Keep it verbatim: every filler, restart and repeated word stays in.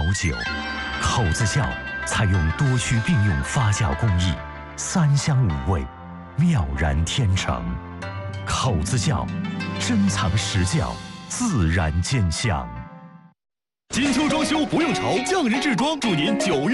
酒。口子窖采用多区并用发酵工艺，三香五味，妙然天成。口子窖，珍藏实窖，自然见香。 金秋装修不用愁，匠人制装祝您九月。